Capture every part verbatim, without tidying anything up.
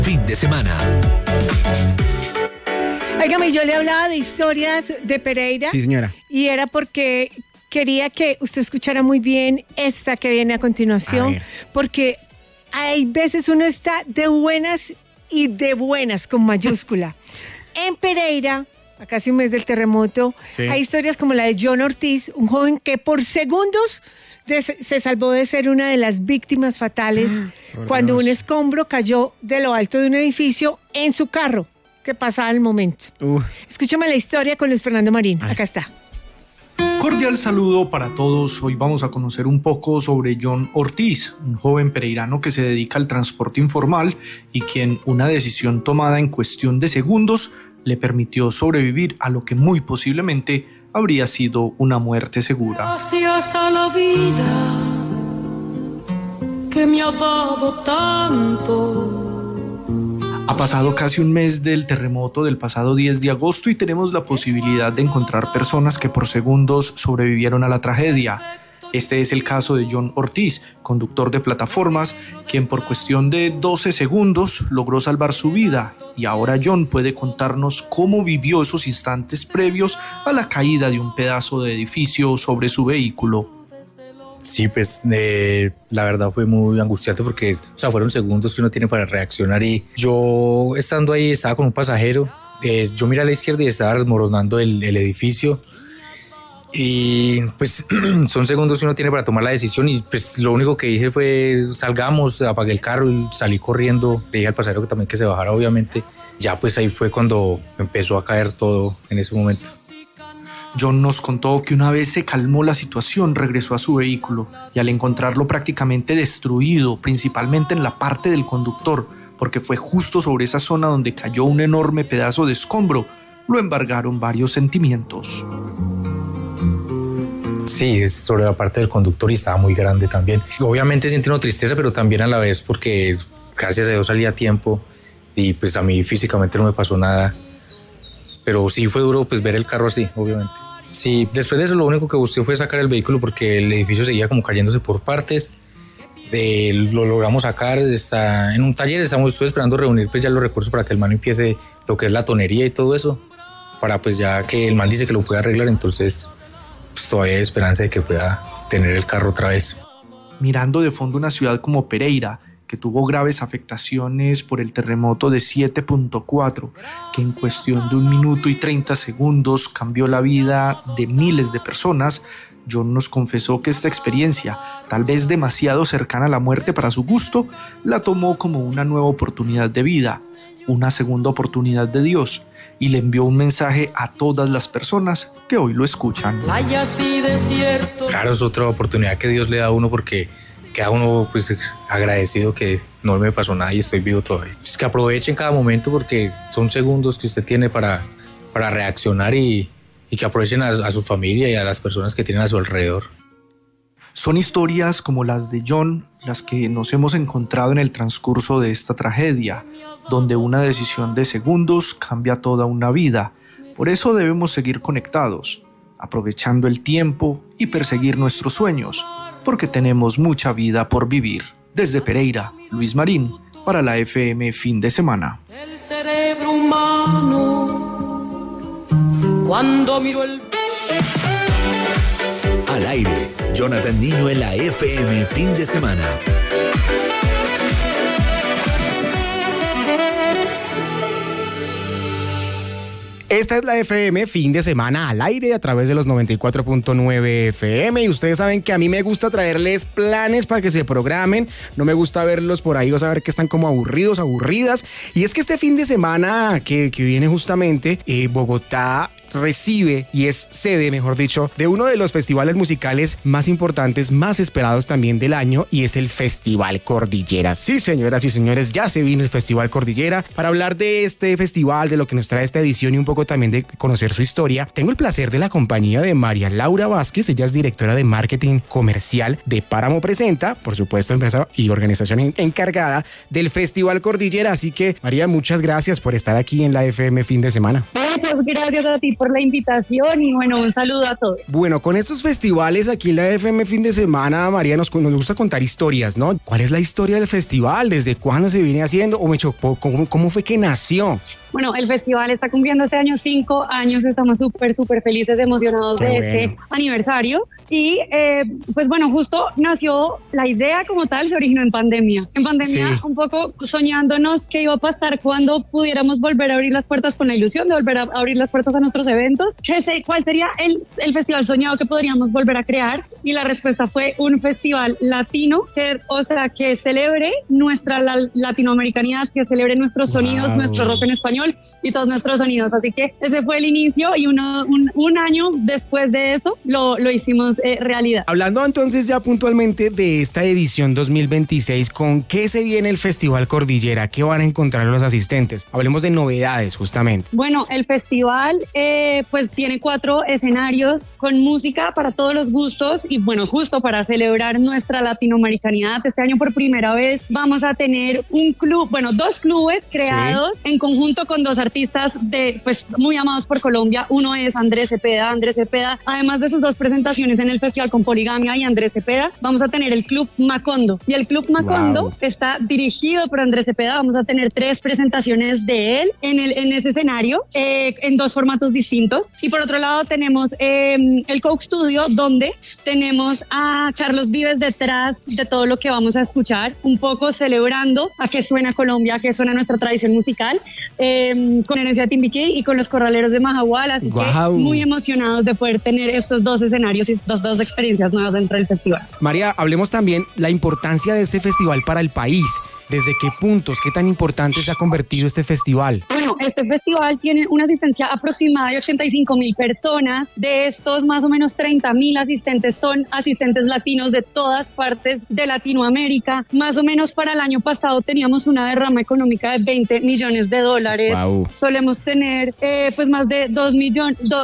Fin de semana. Óigame, yo le hablaba de historias de Pereira. Sí, señora. Y era porque quería que usted escuchara muy bien esta que viene a continuación. A porque hay veces uno está de buenas y de buenas con mayúscula. En Pereira, a casi un mes del terremoto, sí, hay historias como la de John Ortiz, un joven que por segundos de, se salvó de ser una de las víctimas fatales ah, cuando Dios. un escombro cayó de lo alto de un edificio en su carro, que pasaba el momento. Uh. Escúchame la historia con Luis Fernando Marín. Ay. Acá está. Cordial saludo para todos. Hoy vamos a conocer un poco sobre John Ortiz, un joven pereirano que se dedica al transporte informal y quien una decisión tomada en cuestión de segundos le permitió sobrevivir a lo que muy posiblemente habría sido una muerte segura. Gracias a la vida que me ha dado tanto. Ha pasado casi un mes del terremoto del pasado diez de agosto y tenemos la posibilidad de encontrar personas que por segundos sobrevivieron a la tragedia. Este es el caso de John Ortiz, conductor de plataformas, quien por cuestión de doce segundos logró salvar su vida. Y ahora John puede contarnos cómo vivió esos instantes previos a la caída de un pedazo de edificio sobre su vehículo. Sí, pues eh, la verdad fue muy angustiante porque, o sea, fueron segundos que uno tiene para reaccionar y yo estando ahí estaba con un pasajero, eh, yo miré a la izquierda y estaba desmoronando el, el edificio y pues son segundos que uno tiene para tomar la decisión y pues lo único que dije fue salgamos, apagué el carro y salí corriendo, le dije al pasajero que también que se bajara obviamente, ya pues ahí fue cuando empezó a caer todo en ese momento. John nos contó que una vez se calmó la situación, regresó a su vehículo y al encontrarlo prácticamente destruido, principalmente en la parte del conductor, porque fue justo sobre esa zona donde cayó un enorme pedazo de escombro, lo embargaron varios sentimientos. Sí, sobre la parte del conductor y estaba muy grande también. Obviamente sintiendo tristeza, pero también a la vez porque gracias a Dios salí a tiempo y pues a mí físicamente no me pasó nada. Pero sí fue duro pues ver el carro así, obviamente. Sí, después de eso lo único que busqué fue sacar el vehículo porque el edificio seguía como cayéndose por partes. Eh, lo logramos sacar, está en un taller, estamos estoy esperando reunir pues ya los recursos para que el man empiece lo que es la tonería y todo eso. Para pues ya que el man dice que lo puede arreglar, entonces pues todavía hay esperanza de que pueda tener el carro otra vez. Mirando de fondo una ciudad como Pereira, que tuvo graves afectaciones por el terremoto de siete punto cuatro, que en cuestión de un minuto y treinta segundos cambió la vida de miles de personas, John nos confesó que esta experiencia, tal vez demasiado cercana a la muerte para su gusto, la tomó como una nueva oportunidad de vida, una segunda oportunidad de Dios, y le envió un mensaje a todas las personas que hoy lo escuchan. Claro, es otra oportunidad que Dios le da a uno porque queda uno pues agradecido que no me pasó nada y estoy vivo todavía. Es que aprovechen cada momento porque son segundos que usted tiene para, para reaccionar y, y que aprovechen a, a su familia y a las personas que tienen a su alrededor. Son historias como las de John las que nos hemos encontrado en el transcurso de esta tragedia, donde una decisión de segundos cambia toda una vida. Por eso debemos seguir conectados, aprovechando el tiempo y perseguir nuestros sueños, porque tenemos mucha vida por vivir. Desde Pereira, Luis Marín, para la F M Fin de Semana. El cerebro humano, cuando miro el... Al aire, Jonathan Niño en la F M Fin de Semana. Esta es la F M Fin de Semana al aire a través de los noventa y cuatro punto nueve F M y ustedes saben que a mí me gusta traerles planes para que se programen, no me gusta verlos por ahí o saber que están como aburridos, aburridas y es que este fin de semana que, que viene justamente eh, Bogotá recibe y es sede, mejor dicho, de uno de los festivales musicales más importantes, más esperados también del año y es el Festival Cordillera. Sí, señoras y señores, ya se vino el Festival Cordillera. Para hablar de este festival, de lo que nos trae esta edición y un poco también de conocer su historia, tengo el placer de la compañía de María Laura Vázquez. Ella es directora de marketing comercial de Páramo Presenta, por supuesto, empresa y organización encargada del Festival Cordillera. Así que, María, muchas gracias por estar aquí en la F M Fin de Semana. Muchas gracias a ti por la invitación y bueno, un saludo a todos. Bueno, con estos festivales aquí en la F M fin de semana, María, nos, nos gusta contar historias, ¿no? ¿Cuál es la historia del festival? ¿Desde cuándo se viene haciendo? ¿O me chocó? ¿Cómo, cómo fue que nació? Bueno, el festival está cumpliendo este año cinco años, estamos súper, súper felices, emocionados Qué de bueno. este aniversario. Y eh, pues bueno, justo nació la idea como tal, se originó en pandemia. En pandemia, sí. un poco soñándonos qué iba a pasar cuando pudiéramos volver a abrir las puertas, con la ilusión de volver a abrir las puertas a nuestros eventos. ¿Qué sé, ¿Cuál sería el, el festival soñado que podríamos volver a crear? Y la respuesta fue un festival latino, que, o sea, que celebre nuestra la, latinoamericanidad, que celebre nuestros wow. sonidos, nuestro rock en español y todos nuestros sonidos. Así que ese fue el inicio y uno, un, un año después de eso lo, lo hicimos eh, realidad. Hablando entonces ya puntualmente de esta edición dos mil veintiséis, ¿con qué se viene el Festival Cordillera? ¿Qué van a encontrar los asistentes? Hablemos de novedades justamente. Bueno, el festival eh, pues tiene cuatro escenarios con música para todos los gustos y bueno, justo para celebrar nuestra latinoamericanidad. Este año por primera vez vamos a tener un club, bueno, dos clubes creados sí. en conjunto con dos artistas de pues muy amados por Colombia. Uno es Andrés Cepeda. Andrés Cepeda, además de sus dos presentaciones en el festival con Poligamia y Andrés Cepeda, vamos a tener el Club Macondo. Y el Club Macondo wow. está dirigido por Andrés Cepeda. Vamos a tener tres presentaciones de él en, el, en ese escenario, eh, en dos formatos distintos. Y por otro lado tenemos eh, el Coke Studio, donde tenemos a Carlos Vives detrás de todo lo que vamos a escuchar, un poco celebrando a qué suena Colombia, a qué suena nuestra tradición musical, eh, con Herencia de Timbiquí y con los Corraleros de Majagual. Así wow. que muy emocionados de poder tener estos dos escenarios y dos, dos experiencias nuevas dentro del festival. María, hablemos también la importancia de este festival para el país. ¿Desde qué puntos, qué tan importante se ha convertido este festival? Bueno, este festival tiene una asistencia aproximada de ochenta y cinco mil personas. De estos, más o menos treinta mil asistentes son asistentes latinos de todas partes de Latinoamérica. Más o menos para el año pasado teníamos una derrama económica de veinte millones de dólares. Wow. Solemos tener eh, pues más de dos mil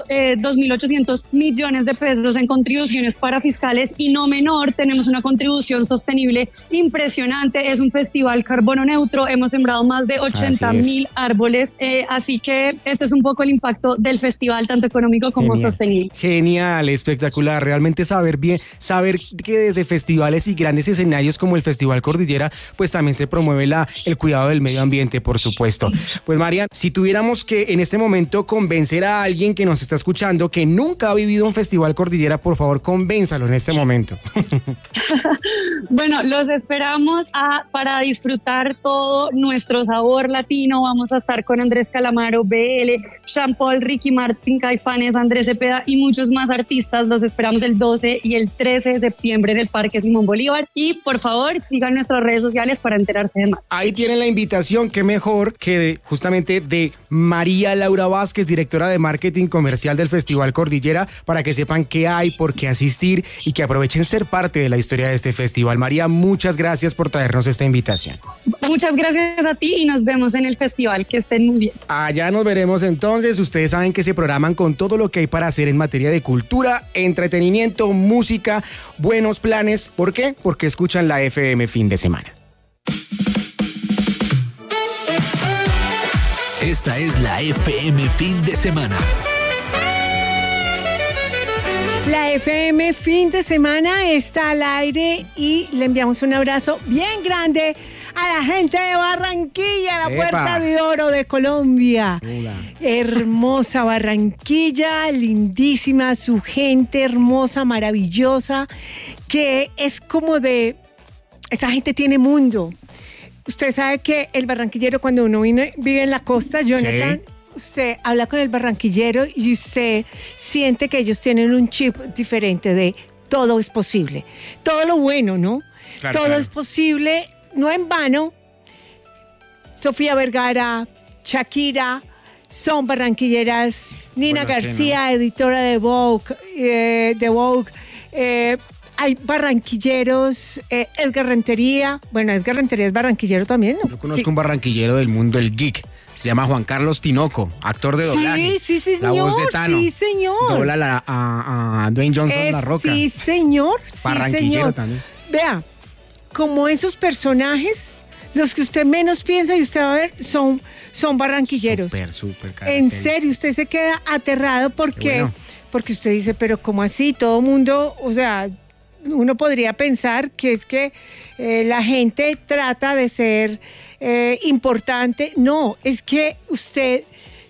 ochocientos millones de pesos en contribuciones para fiscales y no menor. Tenemos una contribución sostenible impresionante. Es un festival carbono neutro, hemos sembrado más de ochenta mil árboles, eh, así que este es un poco el impacto del festival, tanto económico como Genial. sostenible. Genial, espectacular, realmente saber bien, saber que desde festivales y grandes escenarios como el Festival Cordillera, pues también se promueve la, el cuidado del medio ambiente, por supuesto. Pues María, si tuviéramos que en este momento convencer a alguien que nos está escuchando que nunca ha vivido un Festival Cordillera, por favor, convénzalo en este momento. Bueno, los esperamos a, para disfrutar disfrutar todo nuestro sabor latino. Vamos a estar con Andrés Calamaro, B L, Sean Paul, Ricky Martin, Caifanes, Andrés Cepeda y muchos más artistas. Los esperamos el doce y el trece de septiembre en el Parque Simón Bolívar. Y por favor, sigan nuestras redes sociales para enterarse de más. Ahí tienen la invitación, qué mejor que de, justamente de María Laura Vázquez, directora de marketing comercial del Festival Cordillera, para que sepan qué hay, por qué asistir y que aprovechen ser parte de la historia de este festival. María, muchas gracias por traernos esta invitación. Muchas gracias a ti y nos vemos en el festival, que estén muy bien. Allá nos veremos entonces. Ustedes saben que se programan con todo lo que hay para hacer en materia de cultura, entretenimiento, música, buenos planes. ¿Por qué? Porque escuchan la F M fin de semana. Esta es la F M fin de semana. La F M fin de semana está al aire y le enviamos un abrazo bien grande a la gente de Barranquilla, la Epa. Puerta de Oro de Colombia. Hola. Hermosa Barranquilla, lindísima, su gente hermosa, maravillosa, que es como de... Esa gente tiene mundo. Usted sabe que el barranquillero, cuando uno vive, vive en la costa, Jonathan... Sí. Usted habla con el barranquillero y usted siente que ellos tienen un chip diferente de todo es posible. Todo lo bueno, ¿no? Claro, todo claro. es posible, no en vano. Sofía Vergara, Shakira, son barranquilleras. Nina bueno, García, sí, ¿no? editora de Vogue, eh, de Vogue. Eh, hay barranquilleros, eh, Edgar Rentería. Bueno, Edgar Rentería es barranquillero también, ¿no? Yo conozco sí. un barranquillero del mundo, el geek. Se llama Juan Carlos Tinoco, actor de doblaje. Sí, sí, señor. La voz de Tano. Sí, señor. Dobla la, a, a Dwayne Johnson es, La Roca. Sí, señor. Barranquillero sí, señor. también. Vea, como esos personajes los que usted menos piensa y usted va a ver son, son barranquilleros. Súper, súper. En serio, usted se queda aterrado porque, bueno. porque usted dice, pero ¿cómo así? Todo mundo, o sea, uno podría pensar que es que eh, la gente trata de ser eh, importante. No, es que usted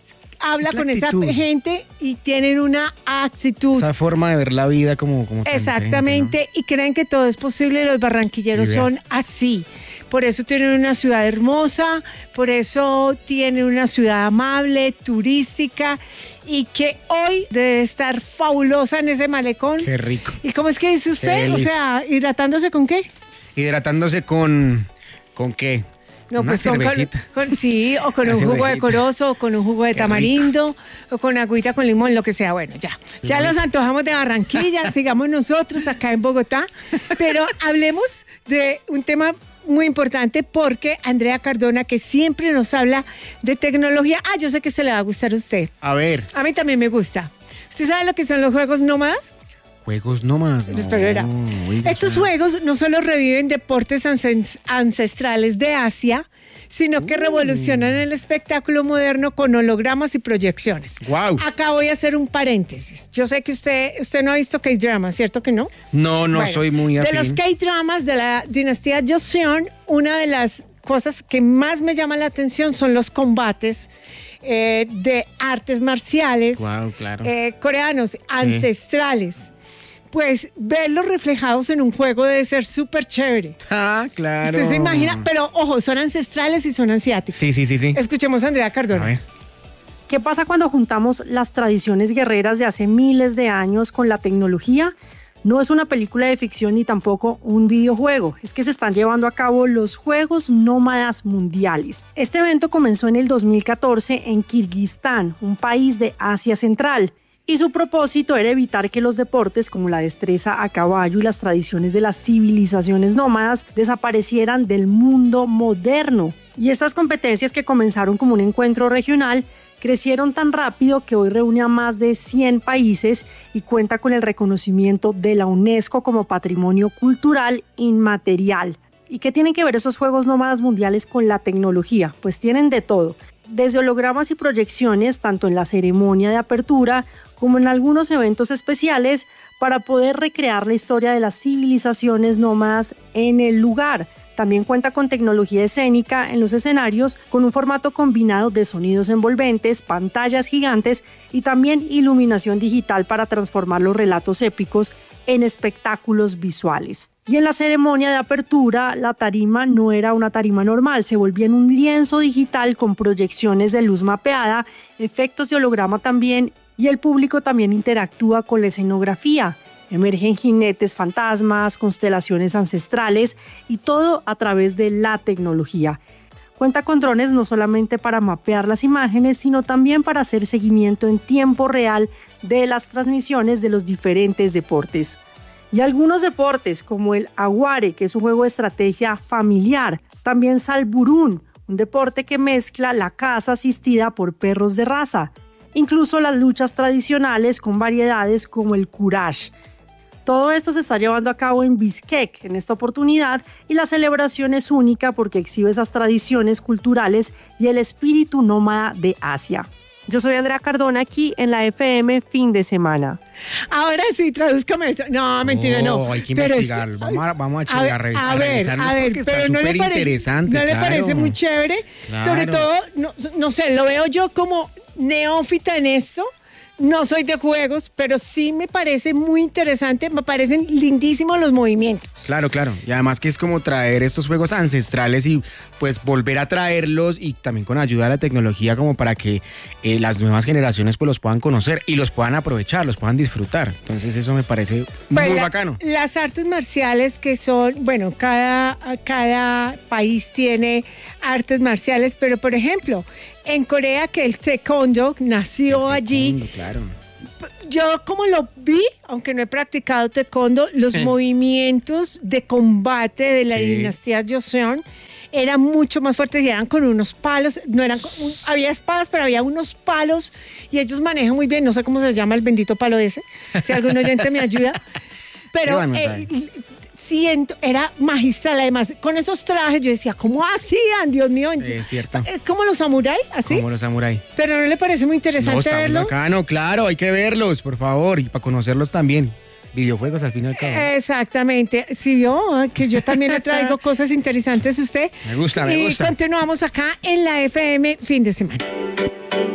habla con actitud. Esa gente y tienen una actitud. Esa forma de ver la vida como... como exactamente, gente, ¿no? Y creen que todo es posible. Los barranquilleros son así. Por eso tienen una ciudad hermosa, por eso tienen una ciudad amable, turística, y que hoy debe estar fabulosa en ese malecón. Qué rico. ¿Y cómo es que dice usted? O sea, ¿hidratándose con qué? Hidratándose con... ¿Con qué? No, una pues con, con, con sí, o con una un jugo cervecita. De corozo, o con un jugo de Qué tamarindo, rico. O con agüita con limón, lo que sea. Bueno, ya. Qué ya rico. Los antojamos de Barranquilla, sigamos nosotros acá en Bogotá. Pero hablemos de un tema muy importante porque Andrea Cardona, que siempre nos habla de tecnología. Ah, yo sé que se le va a gustar a usted. A ver. A mí también me gusta. ¿Usted sabe lo que son los juegos nómadas? Juegos nómadas. No, Espera, oiga, Estos está. juegos no solo reviven deportes ancestrales de Asia, sino que uh. revolucionan el espectáculo moderno con hologramas y proyecciones. Wow. Acá voy a hacer un paréntesis. Yo sé que usted, usted no ha visto K-dramas, ¿cierto que no? No, no bueno, soy muy afín. De los K-dramas de la dinastía Joseon, una de las cosas que más me llama la atención son los combates eh, de artes marciales wow, claro. eh, coreanos, ancestrales. Sí. Pues verlos reflejados en un juego debe ser súper chévere. Ah, claro. Usted se imagina, pero ojo, son ancestrales y son asiáticos. Sí, sí, sí, sí. Escuchemos a Andrea Cardona. A ver. ¿Qué pasa cuando juntamos las tradiciones guerreras de hace miles de años con la tecnología? No es una película de ficción ni tampoco un videojuego. Es que se están llevando a cabo los Juegos Nómadas Mundiales. Este evento comenzó en el dos mil catorce en Kirguistán, un país de Asia Central. Y su propósito era evitar que los deportes como la destreza a caballo y las tradiciones de las civilizaciones nómadas desaparecieran del mundo moderno. Y estas competencias, que comenzaron como un encuentro regional, crecieron tan rápido que hoy reúne a más de cien países y cuenta con el reconocimiento de la UNESCO como Patrimonio Cultural Inmaterial. ¿Y qué tienen que ver esos Juegos Nómadas Mundiales con la tecnología? Pues tienen de todo. Desde hologramas y proyecciones, tanto en la ceremonia de apertura como en algunos eventos especiales, para poder recrear la historia de las civilizaciones nómadas en el lugar. También cuenta con tecnología escénica en los escenarios, con un formato combinado de sonidos envolventes, pantallas gigantes y también iluminación digital para transformar los relatos épicos en espectáculos visuales. Y en la ceremonia de apertura, la tarima no era una tarima normal, se volvía en un lienzo digital con proyecciones de luz mapeada, efectos de holograma también, y el público también interactúa con la escenografía. Emergen jinetes fantasmas, constelaciones ancestrales y todo a través de la tecnología. Cuenta con drones no solamente para mapear las imágenes, sino también para hacer seguimiento en tiempo real de las transmisiones de los diferentes deportes. Y algunos deportes como el aguare, que es un juego de estrategia familiar, también salburún, un deporte que mezcla la caza asistida por perros de raza, incluso las luchas tradicionales con variedades como el courage. Todo esto se está llevando a cabo en Bishkek en esta oportunidad y la celebración es única porque exhibe esas tradiciones culturales y el espíritu nómada de Asia. Yo soy Andrea Cardona aquí en la F M Fin de Semana. Ahora sí, tradúzcame esto. No, mentira, no. No, hay que investigarlo. Es que, vamos a, vamos a, checar, a, revisar, a ver, a ver, pero no le parece, interesante, ¿no claro. le parece muy chévere? Claro. Sobre todo, no, no sé, lo veo yo como neófita en esto. No soy de juegos, pero sí me parece muy interesante, me parecen lindísimos los movimientos. Claro, claro. Y además que es como traer estos juegos ancestrales y pues volver a traerlos y también con ayuda de la tecnología como para que eh, las nuevas generaciones pues los puedan conocer y los puedan aprovechar, los puedan disfrutar. Entonces eso me parece pues muy la, bacano. Las artes marciales que son, bueno, cada, cada país tiene artes marciales, pero por ejemplo, en Corea, que el taekwondo nació el allí. Taekwondo, claro. Yo como lo vi, aunque no he practicado taekwondo, los eh. movimientos de combate de la sí. dinastía Joseon eran mucho más fuertes y eran con unos palos, no eran, había espadas, pero había unos palos y ellos manejan muy bien, no sé cómo se llama el bendito palo ese, si algún oyente me ayuda, pero eh, siento, era magistral. Además, con esos trajes yo decía, ¿cómo hacían? Dios mío. Es cierto. ¿Como los samuráis? ¿Así? Como los samuráis. Pero ¿no le parece muy interesante No, está muy verlo? bacano, claro, hay que verlos, por favor, y para conocerlos también. Videojuegos al fin y al cabo. Exactamente. Sí, vio que yo también le traigo cosas interesantes a usted. Me gusta, me y gusta. Y continuamos acá en la F M fin de semana.